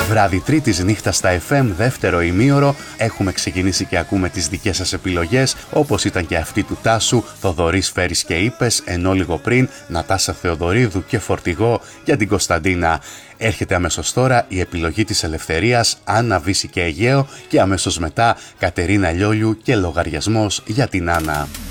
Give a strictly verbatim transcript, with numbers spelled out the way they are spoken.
Βράδυ Τρίτης, νύχτα στα εφ εμ, δεύτερο ημίωρο. Έχουμε ξεκινήσει και ακούμε τις δικές σας επιλογές, όπως ήταν και αυτή του Τάσου, Θοδωρής Φέρης και Είπες, ενώ λίγο πριν Νατάσα Θεοδωρίδου και Φορτηγό για την Κωνσταντίνα. Έρχεται αμέσως τώρα η επιλογή της Ελευθερίας, Άννα Βύση και Αιγαίο, και αμέσως μετά Κατερίνα Λιόλιου και Λογαριασμός για την Άννα.